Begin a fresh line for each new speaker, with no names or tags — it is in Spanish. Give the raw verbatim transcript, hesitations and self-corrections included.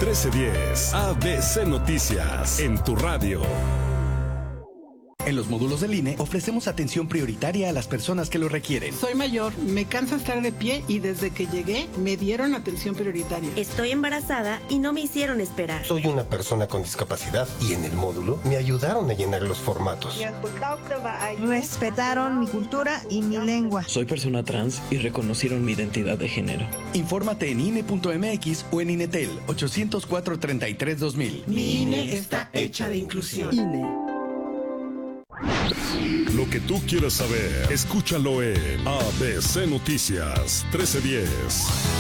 trece diez, A B C Noticias, en tu radio.
En los módulos del I N E ofrecemos atención prioritaria a las personas que lo requieren.
Soy mayor, me cansa estar de pie y desde que llegué me dieron atención prioritaria.
Estoy embarazada y no me hicieron esperar.
Soy una persona con discapacidad y en el módulo me ayudaron a llenar los formatos.
Respetaron mi cultura y mi lengua.
Soy persona trans y reconocieron mi identidad de género.
Infórmate en I N E punto M X o en INETEL ochocientos cuatro, treinta y tres, dos mil.
Mi I N E está hecha de inclusión. I N E.
Lo que tú quieres saber, escúchalo en A B C Noticias trece diez.